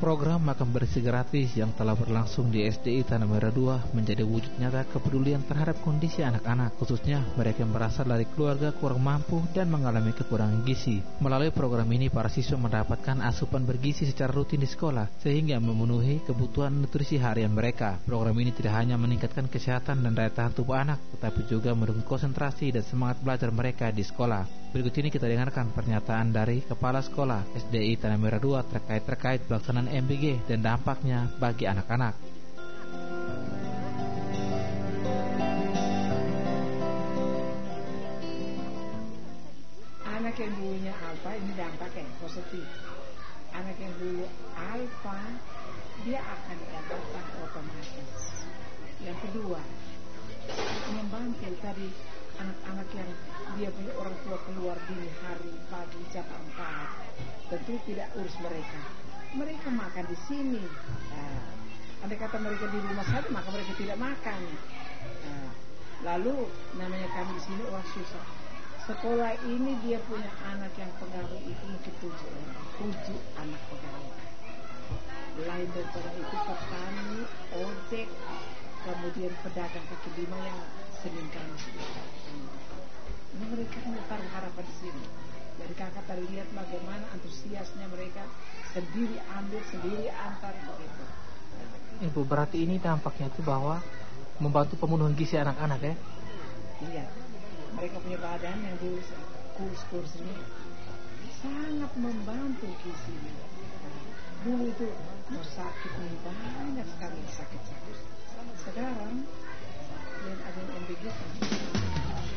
Program makan bersih gratis yang telah berlangsung di SDI Tanah Merah 2 menjadi wujud nyata kepedulian terhadap kondisi anak-anak, khususnya mereka yang berasal dari keluarga kurang mampu dan mengalami kekurangan gizi. Melalui program ini, para siswa mendapatkan asupan bergizi secara rutin di sekolah, sehingga memenuhi kebutuhan nutrisi harian mereka. Program ini tidak hanya meningkatkan kesehatan dan daya tahan tubuh anak, tetapi juga mendukung konsentrasi dan semangat belajar mereka di sekolah. Berikut ini kita dengarkan pernyataan dari Kepala Sekolah SDI Tanah Merah 2 terkait pelaksanaan MBG dan dampaknya bagi anak-anak. Anak yang dulunya alfa ini dampaknya positif. Anak yang dulu alfa dia akan dapatkan otomatis. Yang kedua, membantu tadi anak-anak yang dia punya orang tua keluar dini hari pagi jam 4, tentu tidak urus mereka. Mereka makan di sini. Andai kata mereka di rumah saja, maka mereka tidak makan. Lalu namanya kami di sini orang susah. Sekolah ini dia punya anak yang pegawai itu mungkin 7 anak pegawai. Lain daripada itu petani, ojek, kemudian pedagang kaki lima yang Senin Kamis. Ini mereka taruh harapan di sini. Jadi kakak tadi lihat bagaimana antusiasnya mereka, sendiri ambil, sendiri antar begitu. Ibu, berarti ini dampaknya itu bahwa membantu pemenuhan gizi anak-anak ya? Iya, mereka punya badan yang dulu kurus-kurus ini sangat membantu gizinya. Dulu itu mau sakit nih, banyak sekali sakit-sakit. Sekarang dan ada yang MBG kan.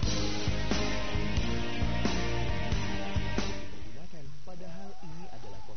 Padahal ini adalah